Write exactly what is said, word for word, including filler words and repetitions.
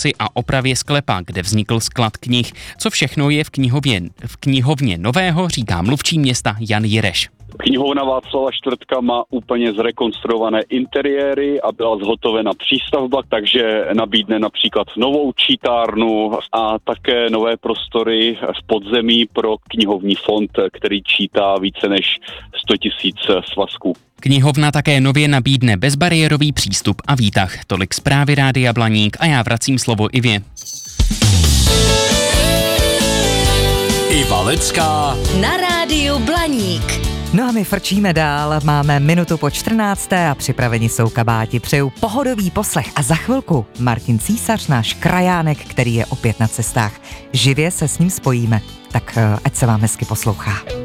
restauraci a opravě sklepa, kde vznikl sklad knih. Co všechno je v knihovně, v knihovně nového, říká mluvčí města Jan Jireš. Knihovna Václava Čtvrtka má úplně zrekonstruované interiéry a byla zhotovena přístavba, takže nabídne například novou čítárnu a také nové prostory v podzemí pro knihovní fond, který čítá více než sto tisíc svazků. Knihovna také nově nabídne bezbariérový přístup a výtah. Tolik zprávy Rádia Blaník a já vracím slovo Ivě. Iva Lecká na Rádiu Blaník. No a my frčíme dál, máme minutu po čtrnácté a připraveni jsou kabáti. Přeju pohodový poslech a za chvilku Martin Císař, náš krajánek, který je opět na cestách. Živě se s ním spojíme, tak ať se vám hezky poslouchá.